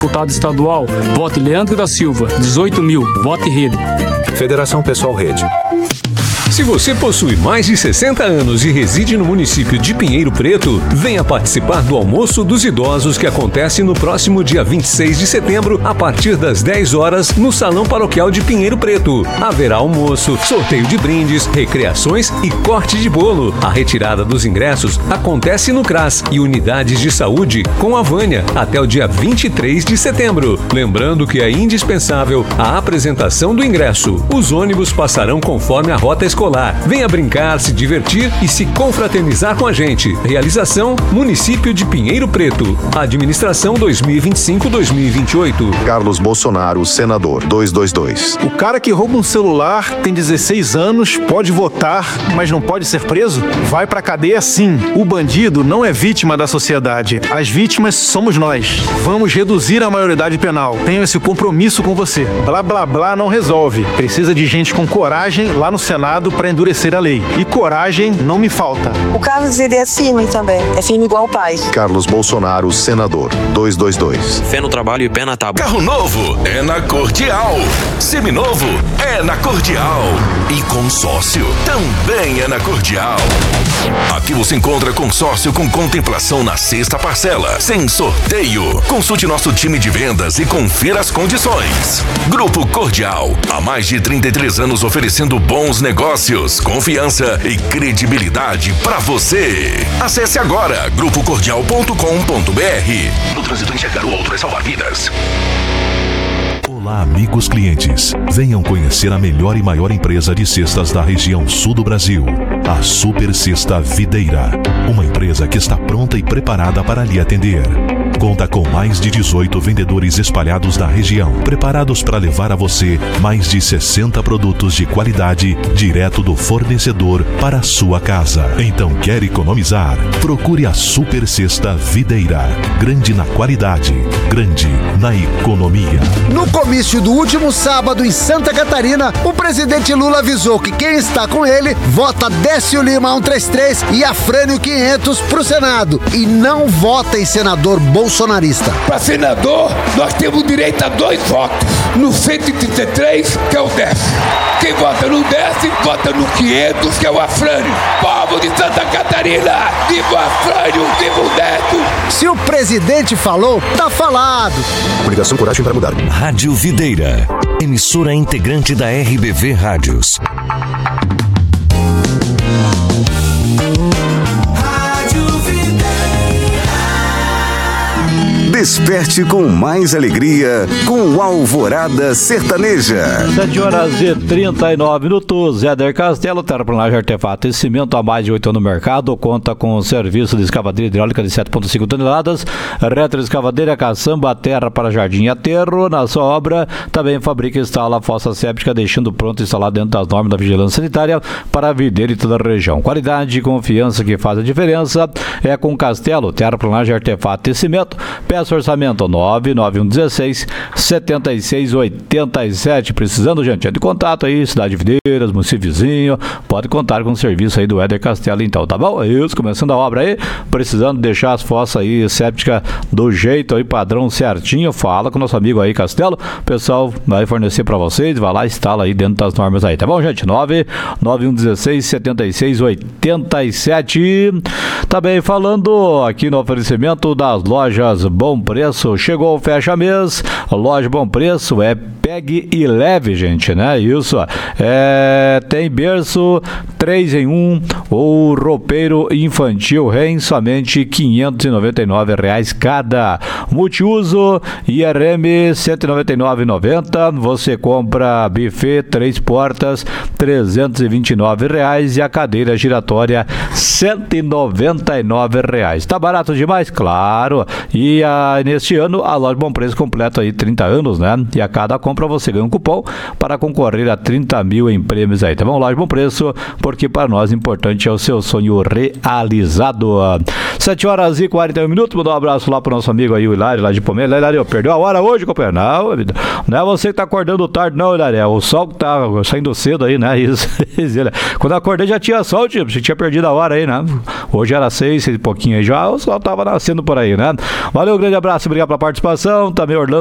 Deputado estadual, vote Leandro da Silva, 18.000, vote Rede. Federação Pessoal Rede. Se você possui mais de 60 anos e reside no município de Pinheiro Preto, venha participar do Almoço dos Idosos que acontece no próximo dia 26 de setembro, a partir das 10 horas, no Salão Paroquial de Pinheiro Preto. Haverá almoço, sorteio de brindes, recreações e corte de bolo. A retirada dos ingressos acontece no CRAS e Unidades de Saúde com a Vânia até o dia 23 de setembro. Lembrando que é indispensável a apresentação do ingresso. Os ônibus passarão conforme a rota escolar. Venha brincar, se divertir e se confraternizar com a gente. Realização: Município de Pinheiro Preto. Administração 2025-2028. Carlos Bolsonaro, senador, 222. O cara que rouba um celular tem 16 anos, pode votar, mas não pode ser preso? Vai pra cadeia sim. O bandido não é vítima da sociedade. As vítimas somos nós. Vamos reduzir a maioridade penal. Tenho esse compromisso com você. Blá blá blá não resolve. Precisa de gente com coragem lá no Senado para endurecer a lei. E coragem não me falta. O Carlos, ele é firme também. É firme igual o pai. Carlos Bolsonaro, senador, 222. Fé no trabalho e pé na tábua. Carro novo é na Cordial. Seminovo é na Cordial. E consórcio também é na Cordial. Aqui você encontra consórcio com contemplação na sexta parcela, sem sorteio. Consulte nosso time de vendas e confira as condições. Grupo Cordial, há mais de 33 anos oferecendo bons negócios, confiança e credibilidade para você. Acesse agora grupocordial.com.br. No trânsito, enxergar o outro é salvar vidas. Olá, amigos clientes. Venham conhecer a melhor e maior empresa de cestas da região sul do Brasil, a Super Cesta Videira. Uma empresa que está pronta e preparada para lhe atender. Conta com mais de 18 vendedores espalhados na região, preparados para levar a você mais de 60 produtos de qualidade direto do fornecedor para a sua casa. Então, quer economizar? Procure a Super Cesta Videira. Grande na qualidade, grande na economia. No comício do último sábado em Santa Catarina, o presidente Lula avisou que quem está com ele vota Décio Lima 133 e Afrânio 500 pro Senado e não vota em senador bolsonarista. Para senador, nós temos direito a 2 votos. No 133, que é o Décio. Quem vota no Décio, vota no 500, que é o Afrânio. Povo de Santa Catarina, viva o Afrânio, viva o Décio. Se o presidente falou, tá falado. Comunicação, coragem para mudar. Rádio Videira, emissora integrante da RBV Rádios. Desperte com mais alegria com o Alvorada Sertaneja. 7h39. Éder Castelo, terraplanagem, artefato e cimento há mais de 8 anos no mercado. Conta com o serviço de escavadeira hidráulica de 7,5 toneladas, retroescavadeira, caçamba, terra para jardim e aterro. Na sua obra, também fabrica e instala a fossa séptica, deixando pronto instalado dentro das normas da vigilância sanitária para a videira e toda a região. Qualidade e confiança que faz a diferença é com Castelo, terraplanagem, artefato e cimento. Peça orçamento 99116 7687. Precisando, gente, é de contato aí, Cidade de Videiras, município vizinho, pode contar com o serviço aí do Éder Castelo, então, tá bom? Isso, começando a obra aí, precisando deixar as fossas aí sépticas do jeito aí, padrão certinho, fala com o nosso amigo aí, Castelo, o pessoal vai fornecer pra vocês, vai lá, instala aí dentro das normas aí, tá bom, gente? 99116 7687. Também falando aqui no oferecimento das lojas Bom Preço, chegou o fecha mês, loja Bom Preço, é pegue e leve, gente, né? Isso, tem berço 3 em 1 ou roupeiro infantil REM, somente R$ 599 cada. Multiuso IRM R$ 199,90. Você compra buffet 3 portas R$ 329 e a cadeira giratória R$ 199. Tá barato demais? Claro. E neste ano a loja Bom Preço completa aí 30 anos, né? E a cada compra você ganha um cupom para concorrer a 30 mil em prêmios aí, tá bom? Loja Bom Preço, porque para nós importante é o seu sonho realizado. 7h41. Mandar um abraço lá pro nosso amigo aí, o Hilário, lá de Palmeiras. Hilário, perdeu a hora hoje, companheiro? Não é você que tá acordando tarde, não, Hilário. É o sol que tá saindo cedo aí, né? Isso. Quando eu acordei já tinha sol, tipo, você tinha perdido a hora aí, né? Hoje era 6 e pouquinho aí já, o sol tava nascendo por aí, né? Valeu, grande abraço. abraço, obrigado pela participação. Também Orlando